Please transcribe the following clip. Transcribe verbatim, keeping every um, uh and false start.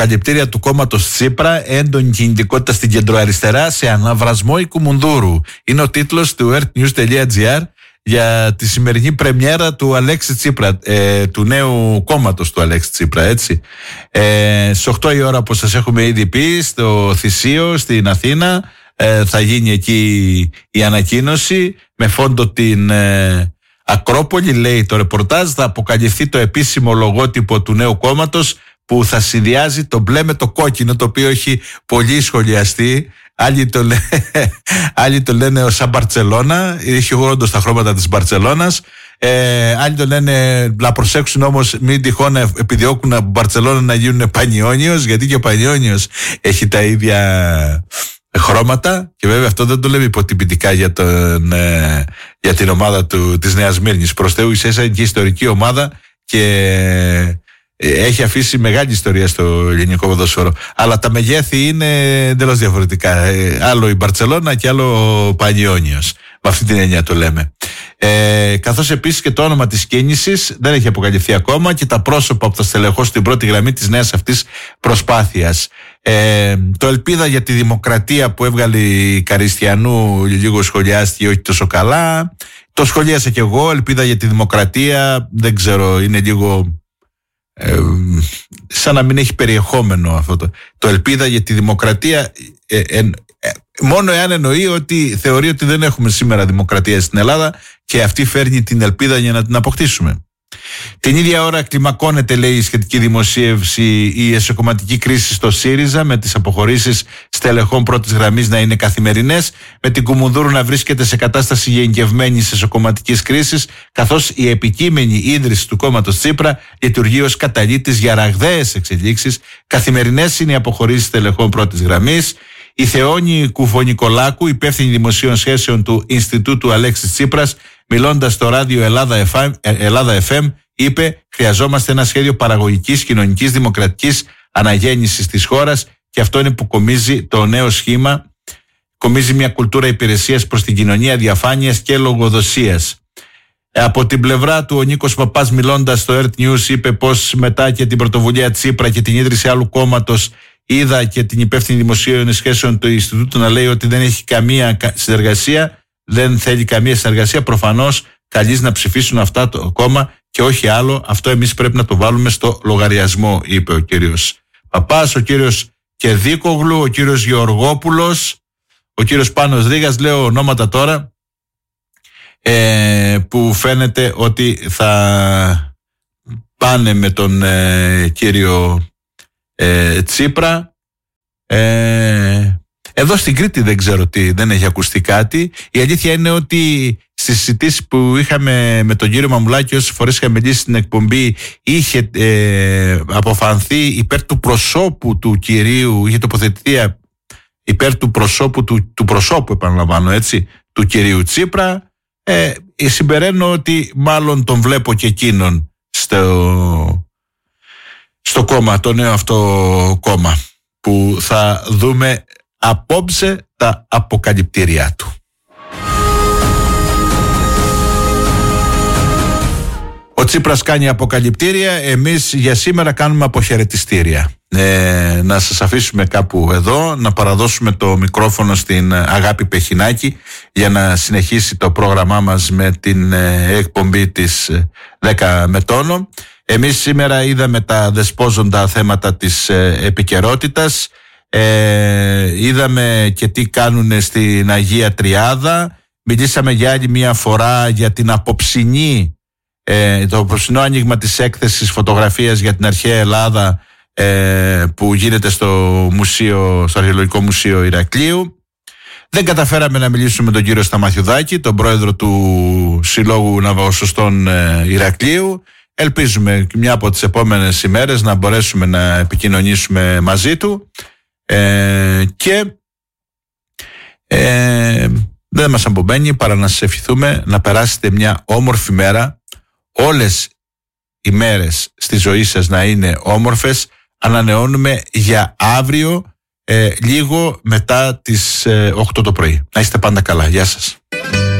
αποκαλυπτήρια του κόμματος Τσίπρα, έντονη κινητικότητα στην κεντροαριστερά σε αναβρασμό η Κουμουνδούρου. Είναι ο τίτλος του earthnews.gr για τη σημερινή πρεμιέρα του Αλέξη Τσίπρα, ε, του νέου κόμματος του Αλέξη Τσίπρα, έτσι. Ε, στις οκτώ η ώρα, όπως σας έχουμε ήδη πει, στο Θησίο, στην Αθήνα, ε, θα γίνει εκεί η ανακοίνωση με φόντο την ε, Ακρόπολη, λέει το ρεπορτάζ. Θα αποκαλυφθεί το επίσημο λογότυπο του νέου κόμματος που θα συνδυάζει το μπλε με το κόκκινο, το οποίο έχει πολύ σχολιαστεί. Άλλοι το, λέ... Άλλοι το λένε σαν Μπαρτσελώνα, έχει όντως τα χρώματα της Μπαρτσελώνας. Ε, άλλοι το λένε να προσέξουν όμως, μην τυχόν επιδιώκουν από Μπαρτσελώνα να γίνουν Πανιόνιος, γιατί και ο Πανιόνιος έχει τα ίδια χρώματα. Και βέβαια αυτό δεν το λέμε υποτιμητικά για, τον, ε, για την ομάδα του, της Νέας Μύρνης. Προς Θεού, ίσα ίσα είναι και ιστορική ομάδα και έχει αφήσει μεγάλη ιστορία στο ελληνικό ποδόσφαιρο. Αλλά τα μεγέθη είναι εντελώς διαφορετικά. Ε, άλλο η Μπαρτσελώνα και άλλο ο Πανιόνιος. Με αυτή την έννοια το λέμε. Ε, καθώς επίσης και το όνομα της κίνησης δεν έχει αποκαλυφθεί ακόμα και τα πρόσωπα που θα στελεχώσουν στην πρώτη γραμμή της νέας αυτής προσπάθειας. Ε, το Ελπίδα για τη Δημοκρατία που έβγαλε η Καριστιανού λίγο σχολιάστηκε όχι τόσο καλά. Το σχολίασα κι εγώ. Ελπίδα για τη Δημοκρατία, δεν ξέρω, είναι λίγο Ε, σαν να μην έχει περιεχόμενο αυτό το, το Ελπίδα για τη Δημοκρατία, ε, ε, ε, μόνο εάν εννοεί ότι θεωρεί ότι δεν έχουμε σήμερα δημοκρατία στην Ελλάδα και αυτή φέρνει την ελπίδα για να την αποκτήσουμε. Την ίδια ώρα κλιμακώνεται, λέει, η σχετική δημοσίευση, η εσωκομματική κρίση στο ΣΥΡΙΖΑ, με τις αποχωρήσεις στελεχών πρώτης γραμμής να είναι καθημερινές, με την Κουμουνδούρου να βρίσκεται σε κατάσταση γενικευμένης εσωκομματικής κρίσης, καθώς η επικείμενη ίδρυση του κόμματος Τσίπρα λειτουργεί ως καταλύτης για ραγδαίες εξελίξεις. Καθημερινές είναι οι αποχωρήσεις στελεχών πρώτης γραμμής. Η Θεόνη Κουφονικολάκου, υπεύθυνη δημοσίων σχέσεων του Ινστιτούτου Αλέξης Τσίπρας, μιλώντας στο ράδιο Ελλάδα εφ εμ, Ελλάδα εφ εμ, είπε: χρειαζόμαστε ένα σχέδιο παραγωγικής, κοινωνικής, δημοκρατικής αναγέννησης της χώρας, και αυτό είναι που κομίζει το νέο σχήμα. Κομίζει μια κουλτούρα υπηρεσίας προς την κοινωνία, διαφάνειας και λογοδοσίας. Από την πλευρά του, ο Νίκος Παπάς, μιλώντας στο Earth News, είπε πως μετά και την πρωτοβουλία Τσίπρα και την ίδρυση άλλου κόμματος, είδα και την υπεύθυνη δημοσίων σχέσεων του Ινστιτούτου να λέει ότι δεν έχει καμία συνεργασία, δεν θέλει καμία συνεργασία. Προφανώς καλείς να ψηφίσουν αυτά το κόμμα και όχι άλλο. Αυτό εμείς πρέπει να το βάλουμε στο λογαριασμό, είπε ο κύριος Παπάς, ο κύριος Κεδίκογλου, ο κύριος Γεωργόπουλος, ο κύριος Πάνος Ρήγας, λέω ονόματα τώρα, ε, που φαίνεται ότι θα πάνε με τον ε, κύριο ε, Τσίπρα. Ε, εδώ στην Κρήτη δεν ξέρω τι, δεν έχει ακουστεί κάτι. Η αλήθεια είναι ότι στις συζητήσεις που είχαμε με τον κύριο Μαμουλάκη, όσες φορές είχαμε μιλήσει στην εκπομπή, είχε ε, αποφανθεί υπέρ του προσώπου του κυρίου, είχε τοποθετηθεί υπέρ του προσώπου του, του προσώπου, επαναλαμβάνω, έτσι, του κυρίου Τσίπρα. Ε, συμπεραίνω ότι μάλλον τον βλέπω και εκείνον στο, στο κόμμα, το νέο αυτό κόμμα, που θα δούμε απόψε τα αποκαλυπτήριά του. Ο Τσίπρας κάνει αποκαλυπτήρια, εμείς για σήμερα κάνουμε αποχαιρετιστήρια. Ε, να σας αφήσουμε κάπου εδώ, να παραδώσουμε το μικρόφωνο στην Αγάπη Πεχινάκη για να συνεχίσει το πρόγραμμά μας με την ε, εκπομπή της δέκα με τόνο. Εμείς σήμερα είδαμε τα δεσπόζοντα θέματα της ε, επικαιρότητας, ε, είδαμε και τι κάνουν στην Αγία Τριάδα, μιλήσαμε για άλλη μια φορά για την απόψινή Ε, το απόψινό άνοιγμα της έκθεσης φωτογραφίας για την αρχαία Ελλάδα, ε, που γίνεται στο, μουσείο, στο Αρχαιολογικό Μουσείο Ηρακλείου. Δεν καταφέραμε να μιλήσουμε με τον κύριο Σταμαθιουδάκη, τον πρόεδρο του Συλλόγου Ναυαγοσωστών ε, Ηρακλείου. Ελπίζουμε μια από τις επόμενες ημέρες να μπορέσουμε να επικοινωνήσουμε μαζί του, ε, και ε, δεν μας απομένει παρά να σας ευχηθούμε να περάσετε μια όμορφη μέρα. Όλες οι μέρες στη ζωή σας να είναι όμορφες. Ανανεώνουμε για αύριο, ε, λίγο μετά τις ε, οκτώ το πρωί. Να είστε πάντα καλά. Γεια σας.